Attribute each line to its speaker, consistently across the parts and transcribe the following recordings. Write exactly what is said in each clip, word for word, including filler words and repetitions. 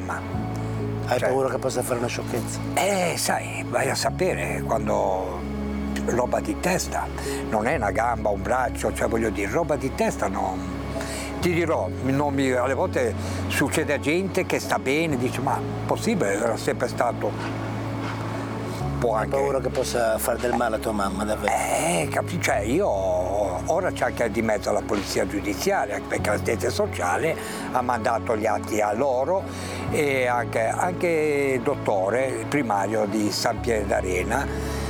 Speaker 1: mamma.
Speaker 2: Hai
Speaker 1: Cioè,
Speaker 2: paura che possa fare una sciocchezza?
Speaker 1: Eh, sai, vai a sapere quando roba di testa, non è una gamba, un braccio, cioè voglio dire, roba di testa no. Ti dirò, non mi, alle volte succede a gente che sta bene, dice ma possibile, era sempre stato. Può
Speaker 2: Hai
Speaker 1: anche.
Speaker 2: paura che possa fare del male a tua mamma, davvero?
Speaker 1: Eh, capi, cioè io ora c'è anche di mezzo la polizia giudiziaria, perché l'assistente sociale ha mandato gli atti a loro e anche, anche il dottore primario di San Pier d'Arena,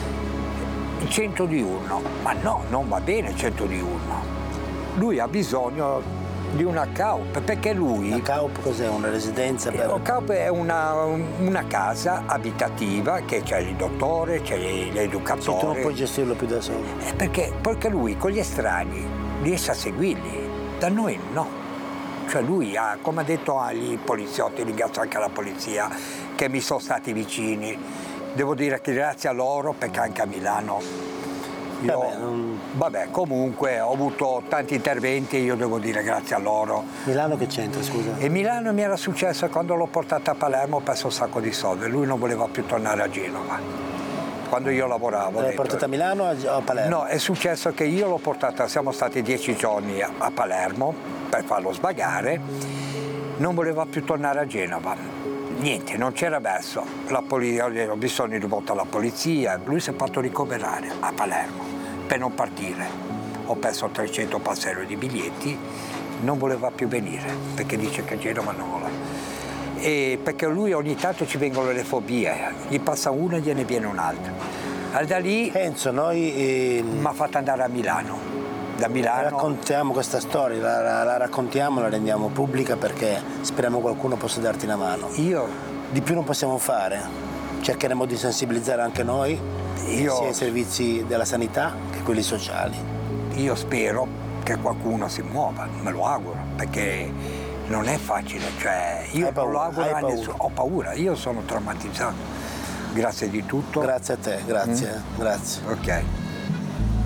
Speaker 1: cento di uno, ma no, non va bene cento di uno, lui ha bisogno di una C A U P, perché lui...
Speaker 2: La C A U P cos'è? Una residenza? Per...
Speaker 1: La C A U P è una, una casa abitativa che c'è il dottore, c'è l'educatore.
Speaker 2: Sì, tu non puoi gestirlo più da solo.
Speaker 1: Eh, perché, perché lui con gli estranei riesce a seguirli, da noi no. Cioè lui ha, come ha detto agli poliziotti, ringrazio anche la polizia, che mi sono stati vicini. Devo dire che grazie a loro, perché anche a Milano... Io,
Speaker 2: vabbè, non...
Speaker 1: vabbè, comunque ho avuto tanti interventi e io devo dire grazie a loro.
Speaker 2: Milano che c'entra, scusa?
Speaker 1: E Milano mi era successo quando l'ho portata a Palermo, ho perso un sacco di soldi, lui non voleva più tornare a Genova. Quando io lavoravo.
Speaker 2: L'hai portata a Milano o a Palermo?
Speaker 1: No, è successo che io l'ho portata, siamo stati dieci giorni a, a Palermo per farlo svagare, non voleva più tornare a Genova. Niente, non c'era verso. La poli- mi sono rivolto alla polizia, lui si è fatto ricoverare a Palermo per non partire. Ho perso trecento passeggeri di biglietti, non voleva più venire perché dice che Genova non vuole. E perché lui ogni tanto ci vengono le fobie, gli passa una e gliene viene un'altra. E da lì
Speaker 2: Enzo, noi eh,
Speaker 1: mi ha fatto andare a Milano. Da Milano.
Speaker 2: Raccontiamo questa storia, la, la, la raccontiamo, la rendiamo pubblica perché speriamo qualcuno possa darti una mano.
Speaker 1: Io
Speaker 2: di più non possiamo fare, cercheremo di sensibilizzare anche noi,
Speaker 1: io,
Speaker 2: sia i servizi della sanità che quelli sociali.
Speaker 1: Io spero che qualcuno si muova, me lo auguro, perché non è facile, cioè io non lo auguro a nessuno, ho paura, io sono traumatizzato. Grazie di tutto.
Speaker 2: Grazie a te, grazie, mm? grazie.
Speaker 1: Ok.